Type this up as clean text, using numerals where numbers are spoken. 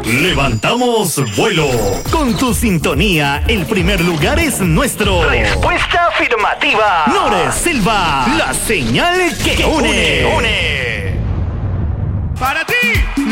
Levantamos vuelo. Con tu sintonía, el primer lugar es nuestro. Respuesta afirmativa. Nores Silva, la señal que une.